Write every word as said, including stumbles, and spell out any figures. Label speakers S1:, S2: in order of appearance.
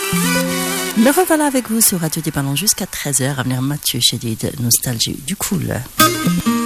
S1: Me revoilà avec vous sur Radio Dépendant jusqu'à treize heures. À venir Mathieu Chédid, Nostalgie du Cool.